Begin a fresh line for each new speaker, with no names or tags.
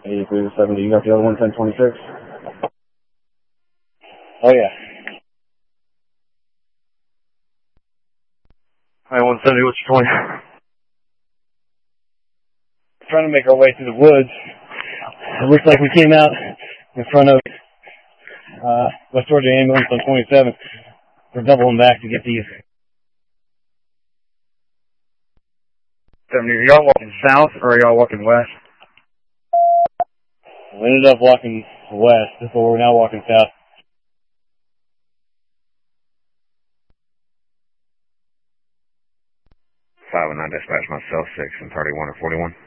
83 to 70, you got the other one, 1026?
Oh, yeah.
Hi, 170, what's your point?
Trying to make our way through the woods. It looks like we came out in front of West Georgia Ambulance on 27. We're doubling back to get these.
70, are y'all walking south or are y'all walking west?
We ended up walking west, but we're now walking south.
519 dispatch myself, 6 and 31 or 41.